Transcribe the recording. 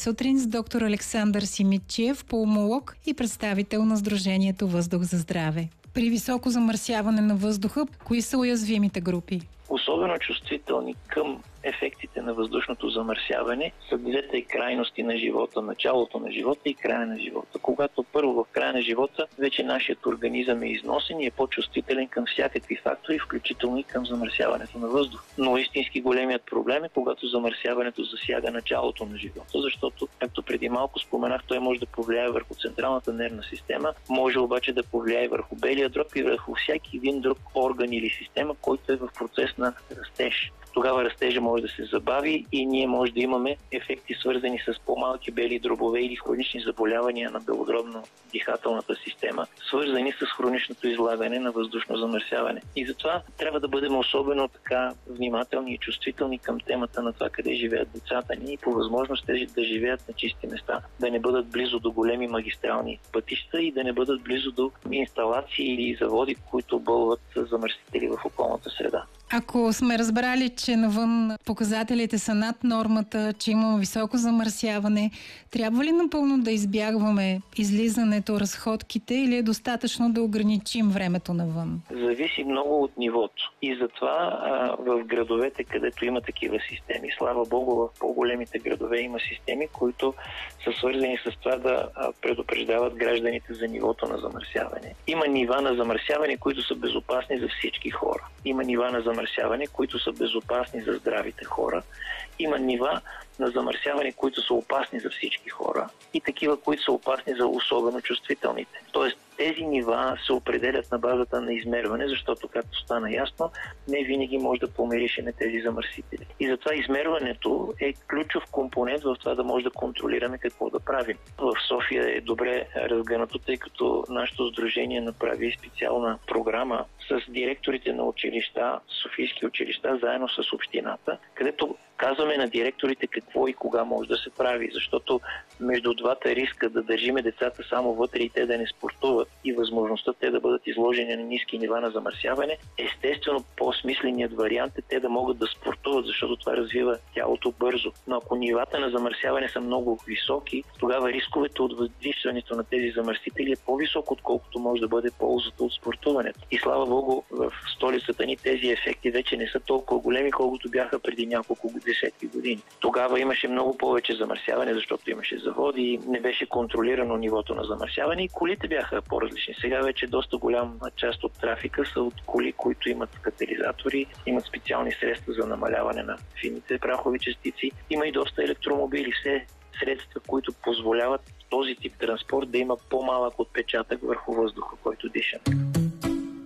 сутрин с доктор Александър Симидчиев, пулмолог и представител на Сдружението Въздух за здраве. При високо замърсяване на въздуха, кои са уязвимите групи? Особено чувствителни към ефектите на въздушното замърсяване са двете крайности на живота, началото на живота и края на живота. Когато първо в края на живота вече нашият организъм е износен и е по-чувствителен към всякакви фактори, включително и към замърсяването на въздух. Но истински големият проблем е когато замърсяването засяга началото на живота, защото, както преди малко споменах, той може да повлияе върху централната нервна система, може обаче да повлияе върху белия дроб и върху всеки един друг орган или система, който е в процес на растеж. Тогава растежа може да се забави и ние може да имаме ефекти, свързани с по-малки бели дробове или хронични заболявания на белодробно-дихателната система, свързани с хроничното излагане на въздушно замърсяване. И затова трябва да бъдем особено така внимателни и чувствителни към темата на това къде живеят децата ни и по възможност да живеят на чисти места, да не бъдат близо до големи магистрални пътища и да не бъдат близо до инсталации или заводи, които бълват замърсители в околната среда. Ако сме разбрали, че навън показателите са над нормата, че има високо замърсяване, трябва ли напълно да избягваме излизането, разходките или е достатъчно да ограничим времето навън? Зависи много от нивото. И затова в градовете, където има такива системи, слава Богу, в по-големите градове има системи, които са свързани с това да предупреждават гражданите за нивото на замърсяване. Има нива на замърсяване, които са безопасни за всички хора. Има нива на замърсяване, които са безопасни за здравите хора. Има нива на замърсяване, които са опасни за всички хора и такива, които са опасни за особено чувствителните. Тоест, тези нива се определят на базата на измерване, защото, както стана ясно, не винаги може да помиришеме тези замърсители. И затова измерването е ключов компонент в това да може да контролираме какво да правим. В София е добре разгънато, тъй като нашето сдружение направи специална програма с директорите на училища, софийски училища, заедно с общината, където казваме на директорите какво и кога може да се прави, защото между двата риска да държиме децата само вътре и те да не спортуват и възможността те да бъдат изложени на ниски нива на замърсяване, естествено по-смисленият вариант е те да могат да спортуват, защото това развива тялото бързо. Но ако нивата на замърсяване са много високи, тогава рисковете от въздействието на тези замърсители е по-високо, отколкото може да бъде ползата от спортуването. И слава Богу, в столицата ни тези ефекти вече не са толкова големи, колкото бяха преди няколко десетки години. Тогава имаше много повече замърсяване, защото имаше заводи, не беше контролирано нивото на замърсяване и колите бяха по-различни. Сега вече доста голяма част от трафика са от коли, които имат катализатори, имат специални средства за намаляване на фините прахови частици. Има и доста електромобили, все средства, които позволяват този тип транспорт да има по-малък отпечатък върху въздуха, който дишаме.